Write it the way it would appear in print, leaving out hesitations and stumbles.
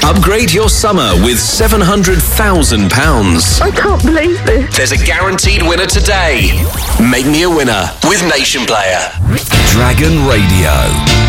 Upgrade your summer with £700,000. I can't believe this. There's a guaranteed winner today. Make me a winner with Nation Player. Dragon Radio.